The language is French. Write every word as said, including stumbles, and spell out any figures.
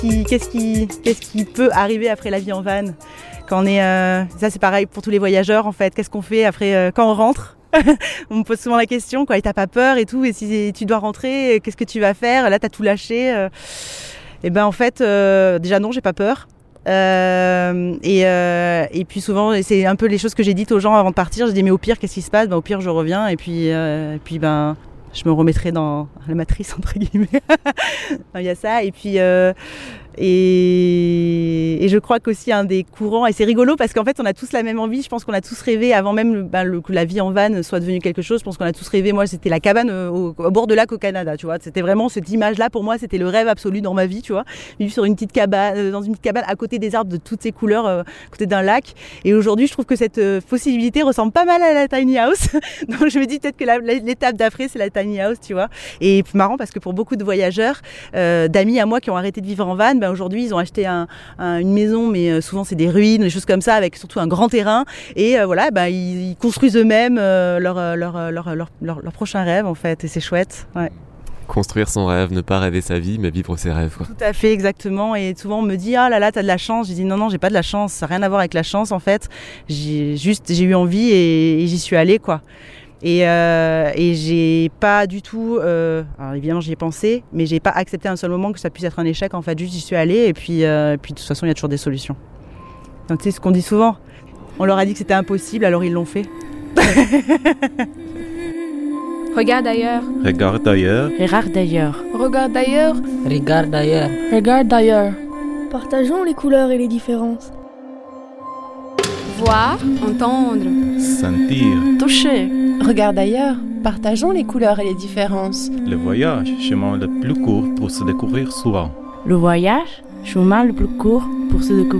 qui, qu'est-ce qui, qu'est-ce qui peut arriver après la vie en van quand on est, euh, ça c'est pareil pour tous les voyageurs en fait. Qu'est-ce qu'on fait après euh, quand on rentre? On me pose souvent la question, quoi. Et t'as pas peur et tout? Et si tu dois rentrer, qu'est-ce que tu vas faire? Là, t'as tout lâché. Euh, et ben en fait, euh, déjà non, j'ai pas peur. Euh, et, euh, et puis souvent, c'est un peu les choses que j'ai dites aux gens avant de partir. Je dis mais au pire, qu'est-ce qui se passe? Ben, au pire, je reviens et puis, euh, et puis ben. Je me remettrai dans la matrice, entre guillemets. Il y a ça. Et puis, euh, et, et je crois qu'aussi un des courants, et c'est rigolo parce qu'en fait, on a tous la même envie. Je pense qu'on a tous rêvé, avant même ben, le, que la vie en van soit devenue quelque chose, je pense qu'on a tous rêvé. Moi, c'était la cabane au, au bord de lac au Canada, tu vois. C'était vraiment cette image-là, pour moi, c'était le rêve absolu dans ma vie, tu vois. Vivre sur une petite cabane, dans une petite cabane à côté des arbres de toutes ces couleurs, euh, à côté d'un lac. Et aujourd'hui, je trouve que cette euh, possibilité ressemble pas mal à la tiny house. Donc, je me dis peut-être que la, l'étape d'après, c'est la tiny house, tu vois. Et marrant parce que pour beaucoup de voyageurs, euh, d'amis à moi qui ont arrêté de vivre en van, ben aujourd'hui ils ont acheté un, un, une maison, mais euh, souvent c'est des ruines, des choses comme ça, avec surtout un grand terrain. Et euh, voilà, ben ils, ils construisent eux-mêmes euh, leur, leur, leur, leur, leur, leur, leur prochain rêve en fait. Et c'est chouette. Ouais. Construire son rêve, ne pas rêver sa vie, mais vivre ses rêves, quoi. Tout à fait, exactement. Et souvent on me dit ah là là, t'as de la chance. Je dis non non, j'ai pas de la chance. Ça n'a rien à voir avec la chance en fait. J'ai juste j'ai eu envie et, et j'y suis allée, quoi. Et, euh, et j'ai pas du tout, euh, alors évidemment j'y ai pensé, mais j'ai pas accepté un seul moment que ça puisse être un échec. En fait, juste j'y suis allée et puis, euh, puis de toute façon il y a toujours des solutions. Donc tu sais ce qu'on dit souvent, on leur a dit que c'était impossible, alors ils l'ont fait. Regarde ailleurs. Regarde ailleurs. Regarde ailleurs. Regarde ailleurs. Regarde ailleurs. Regarde ailleurs. Partageons les couleurs et les différences. Voir, entendre, sentir, toucher. Regarde ailleurs, partageons les couleurs et les différences. Le voyage, chemin le plus court pour se découvrir soi. Le voyage, chemin le plus court pour se découvrir.